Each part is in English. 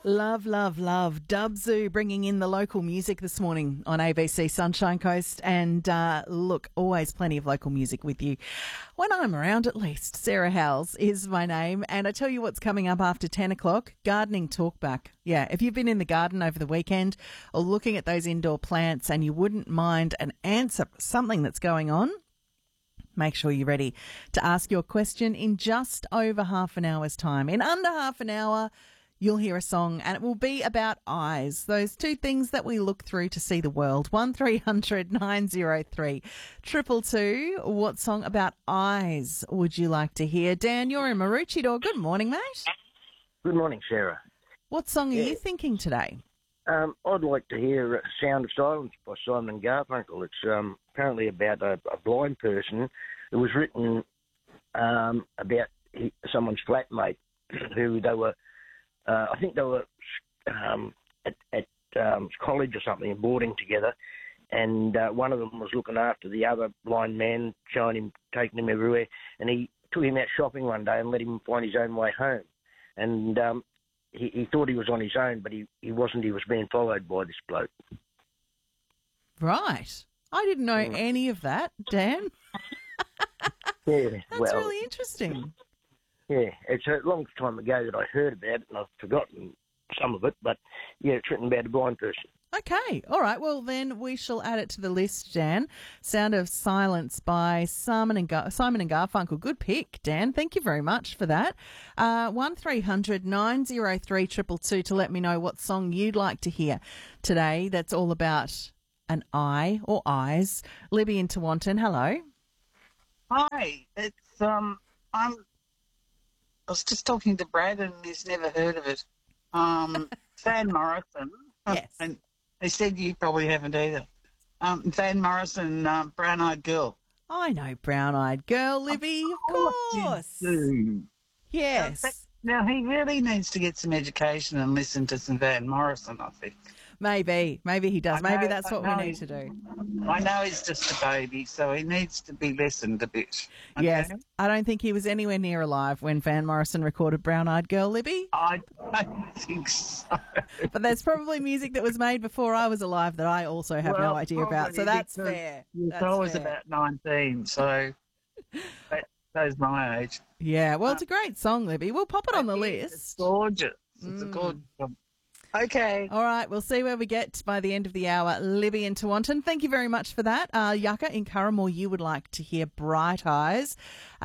Love, love, love. Dubzoo bringing in the local music this morning on ABC Sunshine Coast. And look, always plenty of local music with you. When I'm around, at least. Sarah Howells is my name. And I tell you what's coming up after 10 o'clock, Gardening Talkback. Yeah, if you've been in the garden over the weekend or looking at those indoor plants and you wouldn't mind an answer, something that's going on, make sure you're ready to ask your question in just over half an hour's time. In under half an hour, you'll hear a song and it will be about eyes, those two things that we look through to see the world. 1300 903 222. What song about eyes would you like to hear? Dan, you're in Maroochydore. Good morning, mate. Good morning, Sarah. What song are you thinking today? I'd like to hear Sound of Silence by Simon & Garfunkel. It's apparently about a blind person. It was written about someone's flatmate who they were, I think they were at college or something and boarding together, and one of them was looking after the other blind man, showing him, taking him everywhere, and he took him out shopping one day and let him find his own way home. And he thought he was on his own, but he wasn't. He was being followed by this bloke. Right. I didn't know any of that, Dan. Yeah, That's really interesting. Yeah, it's a long time ago that I heard about it, and I've forgotten some of it, but yeah, it's written about a blind person. Okay, all right. Well, then we shall add it to the list, Dan. Sound of Silence by Simon and Garfunkel. Good pick, Dan. Thank you very much for that. 1300 903 222 to let me know what song you'd like to hear today. That's all about an eye or eyes. Libby in Tewantin, hello. Hi, it's I was just talking to Brad and he's never heard of it. Van Morrison. Yes. And he said you probably haven't either. Van Morrison, Brown Eyed Girl. I know Brown Eyed Girl, Libby, of course. You do. Yes. Now, he really needs to get some education and listen to some Van Morrison, I think. Maybe he does. Maybe that's what we need to do. I know he's just a baby, so he needs to be listened a bit. Okay? Yes. I don't think he was anywhere near alive when Van Morrison recorded Brown Eyed Girl, Libby. I don't think so. But there's probably music that was made before I was alive that I also have no idea about. So that's fair. Yes, I was about 19, so that's my age. Yeah, well, it's a great song, Libby. We'll pop it on the list. It's gorgeous. It's a gorgeous song. Okay. All right, we'll see where we get by the end of the hour. Libby in Tewantin, thank you very much for that. Yucca in Curramore, you would like to hear Bright Eyes.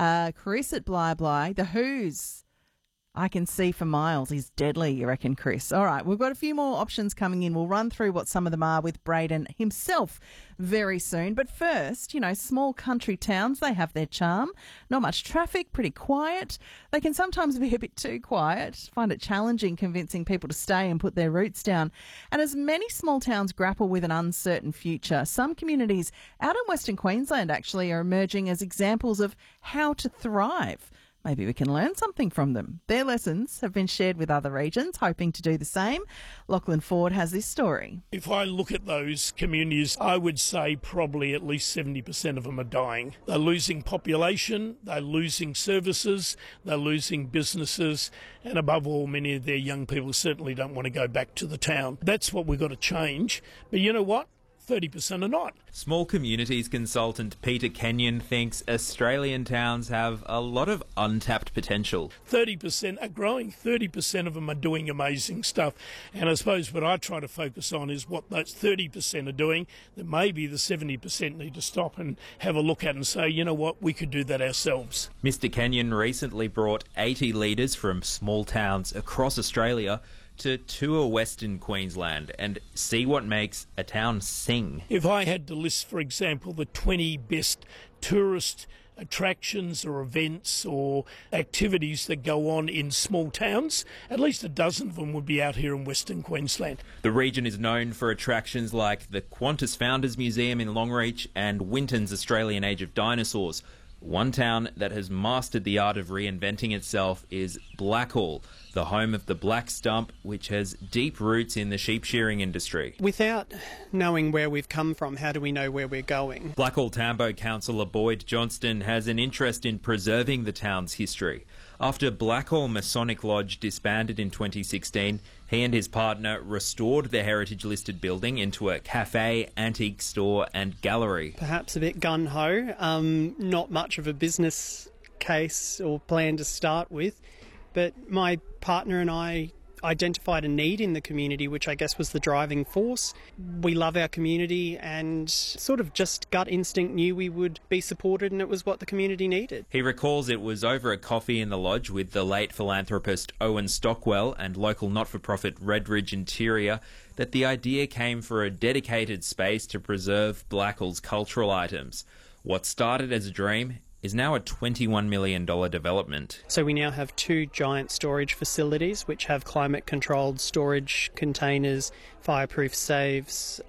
Chris at Bly Bly, The Who's I Can See for Miles is deadly, you reckon, Chris? All right, we've got a few more options coming in. We'll run through what some of them are with Braden himself very soon. But first, you know, small country towns, they have their charm. Not much traffic, pretty quiet. They can sometimes be a bit too quiet. Find it challenging convincing people to stay and put their roots down. And as many small towns grapple with an uncertain future, some communities out in Western Queensland actually are emerging as examples of how to thrive. Maybe we can learn something from them. Their lessons have been shared with other regions, hoping to do the same. Lachlan Ford has this story. If I look at those communities, I would say probably at least 70% of them are dying. They're losing population, they're losing services, they're losing businesses, and above all, many of their young people certainly don't want to go back to the town. That's what we've got to change. But you know what? 30% are not. Small communities consultant Peter Kenyon thinks Australian towns have a lot of untapped potential. 30% are growing, 30% of them are doing amazing stuff. And I suppose what I try to focus on is what those 30% are doing, that maybe the 70% need to stop and have a look at and say, you know what, we could do that ourselves. Mr Kenyon recently brought 80 leaders from small towns across Australia to tour Western Queensland and see what makes a town sing. If I had to list, for example, the 20 best tourist attractions or events or activities that go on in small towns, at least a dozen of them would be out here in Western Queensland. The region is known for attractions like the Qantas Founders Museum in Longreach and Winton's Australian Age of Dinosaurs. One town that has mastered the art of reinventing itself is Blackall, the home of the Black Stump, which has deep roots in the sheep shearing industry. Without knowing where we've come from, how do we know where we're going? Blackall Tambo councillor Boyd Johnston has an interest in preserving the town's history. After Blackhall Masonic Lodge disbanded in 2016, he and his partner restored the heritage-listed building into a cafe, antique store and gallery. Perhaps a bit gung-ho, not much of a business case or plan to start with, but my partner and I identified a need in the community, which I guess was the driving force. We love our community and sort of just gut instinct knew we would be supported, and it was what the community needed. He recalls it was over a coffee in the lodge with the late philanthropist Owen Stockwell and local not-for-profit Redridge Interior that the idea came for a dedicated space to preserve Blackhall's cultural items. What started as a dream is now a $21 million development. So we now have 2 giant storage facilities which have climate-controlled storage containers, fireproof safes.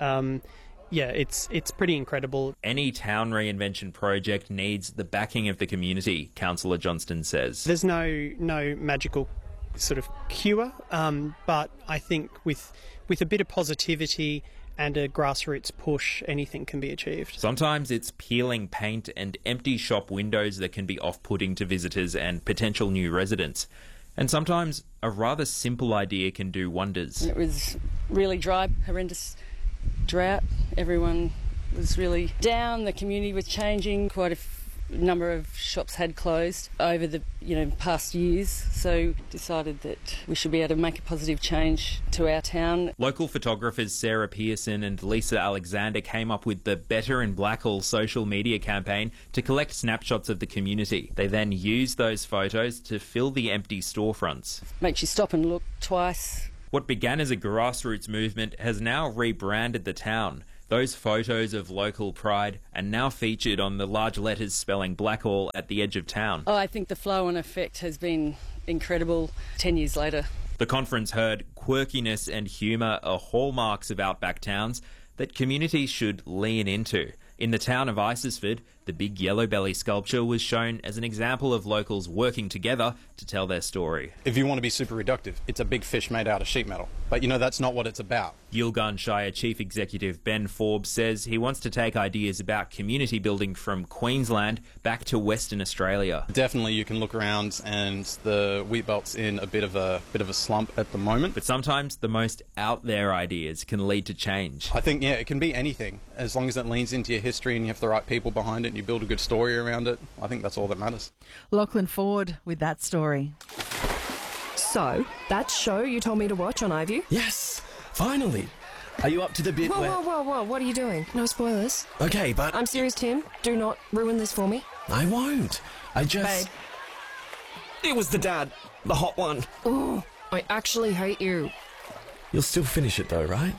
It's pretty incredible. Any town reinvention project needs the backing of the community, Councillor Johnston says. There's no magical sort of cure, but I think with a bit of positivity and a grassroots push, anything can be achieved. Sometimes it's peeling paint and empty shop windows that can be off-putting to visitors and potential new residents. And sometimes a rather simple idea can do wonders. It was really dry, horrendous drought. Everyone was really down. The community was changing. Quite a number of shops had closed over the past years, so decided that we should be able to make a positive change to our town. Local photographers Sarah Pearson and Lisa Alexander came up with the Better in Blackhall social media campaign to collect snapshots of the community. They then used those photos to fill the empty storefronts. Makes you stop and look twice. What began as a grassroots movement has now rebranded the town. Those photos of local pride are now featured on the large letters spelling Blackhall at the edge of town. I think the flow-on effect has been incredible 10 years later. The conference heard quirkiness and humour are hallmarks of outback towns that communities should lean into. In the town of Isisford, the big yellow belly sculpture was shown as an example of locals working together to tell their story. If you want to be super reductive, it's a big fish made out of sheet metal. But that's not what it's about. Yilgarn Shire Chief Executive Ben Forbes says he wants to take ideas about community building from Queensland back to Western Australia. Definitely you can look around and the wheat belt's in a bit of a slump at the moment. But sometimes the most out there ideas can lead to change. I think, it can be anything. As long as it leans into your history and you have the right people behind it and you build a good story around it, I think that's all that matters. Lachlan Ford with that story. So, that show you told me to watch on iView? Yes, finally. Are you up to the bit where... Whoa, what are you doing? No spoilers. Okay, but... I'm serious, Tim. Do not ruin this for me. I won't. I just... Babe. It was the dad. The hot one. Ooh, I actually hate you. You'll still finish it though, right?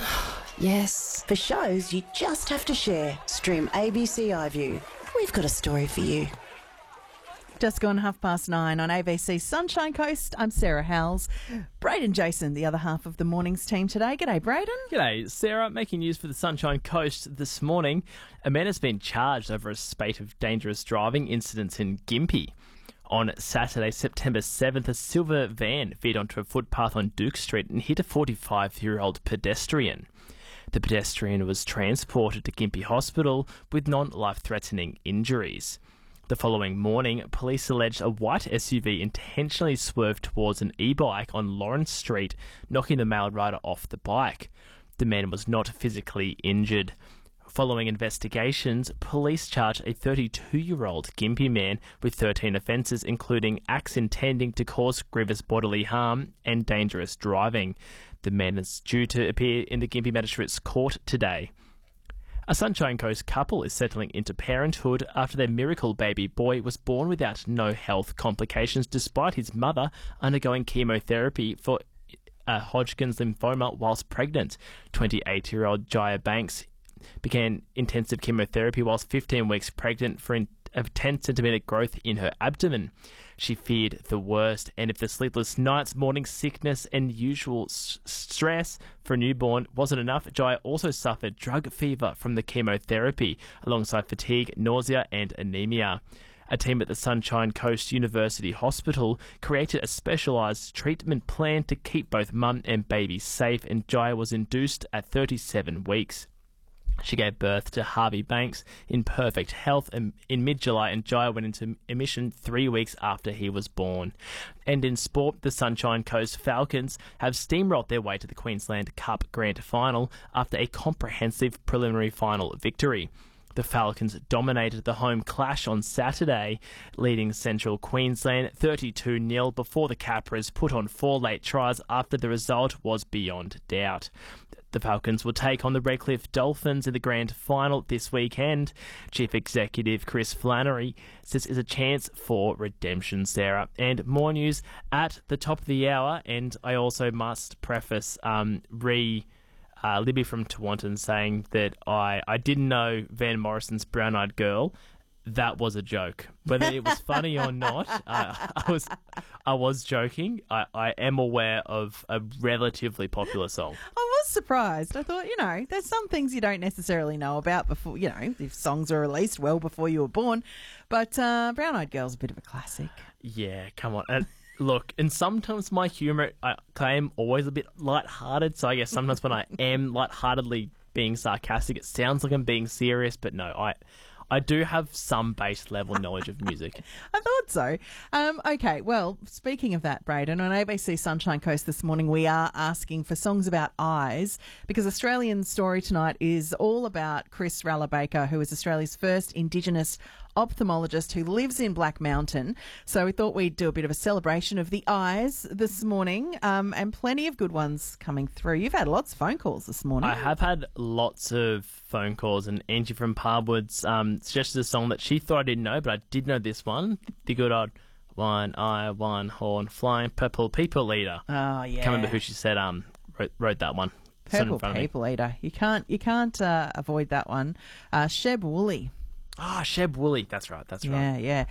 Yes. For shows you just have to share, stream ABC iView. We've got a story for you. Just gone 9:30 on ABC Sunshine Coast. I'm Sarah Howells. Braden Jason, the other half of the morning's team today. G'day, Braden. G'day, Sarah. Making news for the Sunshine Coast this morning. A man has been charged over a spate of dangerous driving incidents in Gympie. On Saturday, September 7th, a silver van veered onto a footpath on Duke Street and hit a 45-year-old pedestrian. The pedestrian was transported to Gympie Hospital with non-life-threatening injuries. The following morning, police alleged a white SUV intentionally swerved towards an e-bike on Lawrence Street, knocking the male rider off the bike. The man was not physically injured. Following investigations, police charged a 32-year-old Gympie man with 13 offences, including acts intending to cause grievous bodily harm and dangerous driving. The man is due to appear in the Gympie Magistrates Court today. A Sunshine Coast couple is settling into parenthood after their miracle baby boy was born without no health complications despite his mother undergoing chemotherapy for Hodgkin's lymphoma whilst pregnant. 28-year-old Jaya Banks began intensive chemotherapy whilst 15 weeks pregnant for a 10-centimetre growth in her abdomen. She feared the worst, and if the sleepless nights, morning sickness and usual stress for a newborn wasn't enough, Jaya also suffered drug fever from the chemotherapy, alongside fatigue, nausea and anemia. A team at the Sunshine Coast University Hospital created a specialised treatment plan to keep both mum and baby safe, and Jaya was induced at 37 weeks. She gave birth to Harvey Banks in perfect health in mid-July, and Jaya went into emission 3 weeks after he was born. And in sport, the Sunshine Coast Falcons have steamrolled their way to the Queensland Cup Grand Final after a comprehensive preliminary final victory. The Falcons dominated the home clash on Saturday, leading Central Queensland 32-0 before the Capras put on 4 late tries after the result was beyond doubt. The Falcons will take on the Redcliffe Dolphins in the grand final this weekend. Chief Executive Chris Flannery says it's a chance for redemption, Sarah. And more news at the top of the hour. And I also must preface Libby from Tewantin saying that I didn't know Van Morrison's Brown Eyed Girl. That was a joke. Whether it was funny or not, I was joking. I am aware of a relatively popular song. I was surprised. I thought, there's some things you don't necessarily know about before, if songs are released well before you were born. But Brown Eyed Girl's a bit of a classic. Yeah, come on. And look, and sometimes my humour, I am always a bit lighthearted. So I guess sometimes when I am lightheartedly being sarcastic, it sounds like I'm being serious. But no, I do have some base level knowledge of music. I thought so. Okay, well, speaking of that, Braden, on ABC Sunshine Coast this morning, we are asking for songs about eyes because Australian Story tonight is all about Chris Ralla-Baker, who is Australia's first Indigenous ophthalmologist who lives in Black Mountain. So we thought we'd do a bit of a celebration of the eyes this morning, and plenty of good ones coming through. You've had lots of phone calls this morning. I have had lots of phone calls, and Angie from Parwoods suggested a song that she thought I didn't know, but I did know this one. The good old One Eye, One Horn, Flying Purple People Eater. Oh, yeah. Can't remember who she said wrote that one. Purple People Eater. You can't avoid that one. Sheb Woolley. Sheb Woolley. That's right. Yeah.